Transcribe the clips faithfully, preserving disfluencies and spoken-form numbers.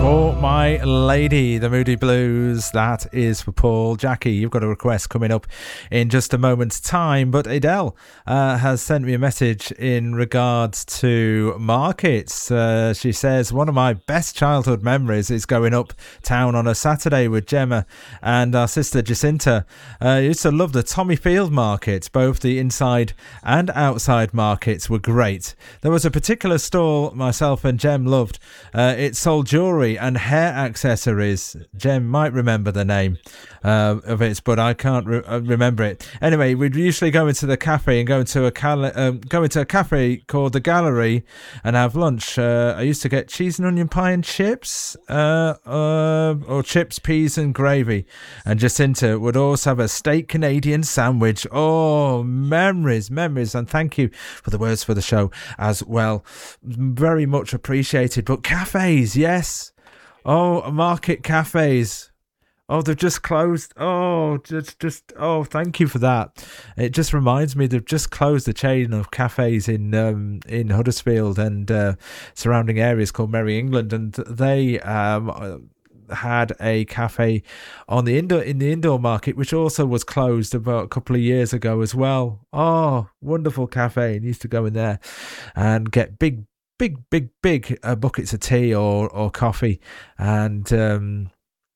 For my lady, the Moody Blues. That is for Paul. Jackie, you've got a request coming up in just a moment's time, but Adele uh, has sent me a message in regards to markets. Uh, she says, one of my best childhood memories is going up town on a Saturday with Gemma and our sister Jacinta. Uh, I used to love the Tommy Field markets. Both the inside and outside markets were great. There was a particular stall myself and Gem loved. Uh, it sold jewellery and hair accessories. Jem might remember the name uh, of it, but I can't re- remember it. Anyway, we'd usually go into the cafe and go into a cal- um, go into a cafe called the Gallery and have lunch. Uh, I used to get cheese and onion pie and chips, uh, uh, or chips, peas and gravy. And Jacinta would also have a steak Canadian sandwich. Oh, memories, memories, and thank you for the words for the show as well. Very much appreciated. But cafes, yes. Oh, market cafes. Oh, they've just closed. Oh, just, just, oh, thank you for that. It just reminds me they've just closed the chain of cafes in um, in Huddersfield and uh, surrounding areas called Merry England, and they um, had a cafe on the indoor in the indoor market, which also was closed about a couple of years ago as well. Oh, wonderful cafe! And used to go in there and get big. Big, big, big uh, buckets of tea or, or coffee and um,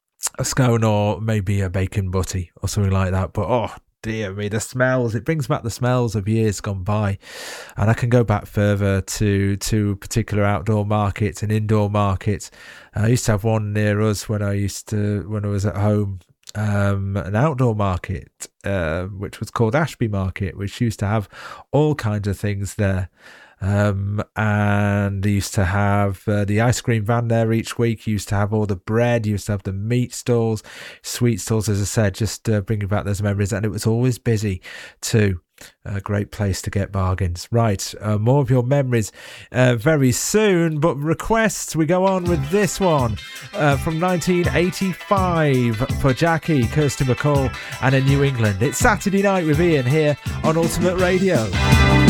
a scone or maybe a bacon butty or something like that. But oh dear me, the smells, it brings back the smells of years gone by. And I can go back further to, to particular outdoor markets and indoor markets. I used to have one near us when I used to, when I was at home. Um, an outdoor market, uh, which was called Ashby Market, which used to have all kinds of things there. Um, and they used to have uh, the ice cream van there each week. You used to have all the bread. You used to have the meat stalls, sweet stalls, as I said, just uh, bringing back those memories. And it was always busy too. A great place to get bargains. Right, uh, more of your memories uh, very soon, but requests, we go on with this one uh, from nineteen eighty-five for Jackie, Kirsty McCall and a New England. It's Saturday Night with Ian here on Ultimate Radio.